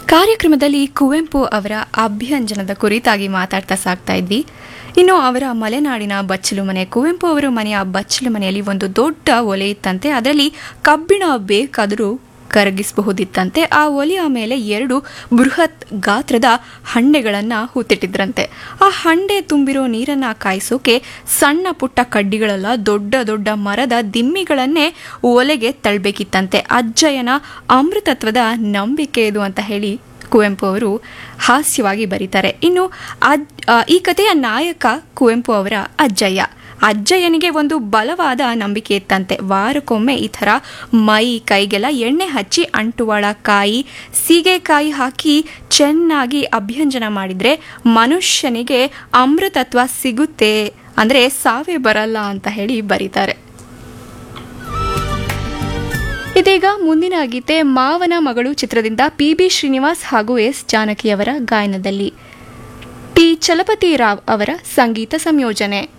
ಕಾರ್ಯಕ್ರಮದಲ್ಲಿ ಕುವೆಂಪು ಅವರ ಅಭ್ಯಂಜನದ ಕುರಿತಾಗಿ ಮಾತಾಡ್ತಾ ಸಾಗ್ತಾ ಇದ್ವಿ. ಇನ್ನು ಅವರ ಮಲೆನಾಡಿನ ಬಚ್ಚಲು ಮನೆ, ಕುವೆಂಪು ಅವರ ಮನೆಯ ಬಚ್ಚಲು ಮನೆಯಲ್ಲಿ ಒಂದು ದೊಡ್ಡ ಒಲೆ ಇತ್ತಂತೆ. ಅದರಲ್ಲಿ ಕಬ್ಬಿಣ ಬೇಕಾದರೂ ಕರಗಿಸಬಹುದಿತ್ತಂತೆ. ಆ ಒಲೆಯ ಮೇಲೆ 2 ಬೃಹತ್ ಗಾತ್ರದ ಹಂಡೆಗಳನ್ನು ಹೂತಿಟ್ಟಿದ್ರಂತೆ. ಆ ಹಂಡೆ ತುಂಬಿರೋ ನೀರನ್ನು ಕಾಯಿಸೋಕೆ ಸಣ್ಣ ಪುಟ್ಟ ಕಡ್ಡಿಗಳೆಲ್ಲ ದೊಡ್ಡ ದೊಡ್ಡ ಮರದ ದಿಮ್ಮಿಗಳನ್ನೇ ಒಲೆಗೆ ತಳ್ಳಬೇಕಿತ್ತಂತೆ. ಅಜ್ಜಯ್ಯನ ಅಮೃತತ್ವದ ನಂಬಿಕೆ ಇದು ಅಂತ ಹೇಳಿ ಕುವೆಂಪು ಅವರು ಹಾಸ್ಯವಾಗಿ ಬರೀತಾರೆ. ಇನ್ನು ಈ ಕಥೆಯ ನಾಯಕ ಕುವೆಂಪು ಅವರ ಅಜ್ಜಯ್ಯನಿಗೆ ಒಂದು ಬಲವಾದ ನಂಬಿಕೆ ಇತ್ತಂತೆ. ವಾರಕ್ಕೊಮ್ಮೆ ಈ ಥರ ಮೈ ಕೈಗೆಲ್ಲ ಎಣ್ಣೆ ಹಚ್ಚಿ ಅಂಟುವಾಳ ಕಾಯಿ, ಸೀಗೆಕಾಯಿ ಹಾಕಿ ಚೆನ್ನಾಗಿ ಅಭ್ಯಂಜನ ಮಾಡಿದರೆ ಮನುಷ್ಯನಿಗೆ ಅಮೃತತ್ವ ಸಿಗುತ್ತೆ, ಅಂದರೆ ಸಾವೇ ಬರಲ್ಲ ಅಂತ ಹೇಳಿ ಬರೀತಾರೆ. ಇದೀಗ ಮುಂದಿನ ಗೀತೆ ಮಾವನ ಮಗಳು ಚಿತ್ರದಿಂದ ಪಿ.ಬಿ. ಶ್ರೀನಿವಾಸ್ ಹಾಗೂ ಎಸ್ ಜಾನಕಿಯವರ ಗಾಯನದಲ್ಲಿ, ಟಿ. ಚಲಪತಿ ರಾವ್ ಅವರ ಸಂಗೀತ ಸಂಯೋಜನೆ.